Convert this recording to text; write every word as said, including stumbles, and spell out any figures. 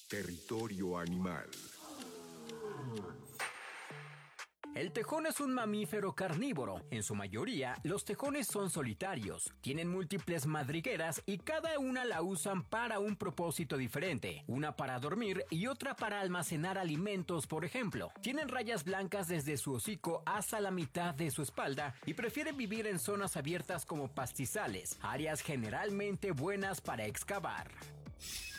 Territorio animal. El tejón es un mamífero carnívoro. En su mayoría, los tejones son solitarios, tienen múltiples madrigueras y cada una la usan para un propósito diferente. Una para dormir y otra para almacenar alimentos, por ejemplo. Tienen rayas blancas desde su hocico hasta la mitad de su espalda y prefieren vivir en zonas abiertas como pastizales, áreas generalmente buenas para excavar.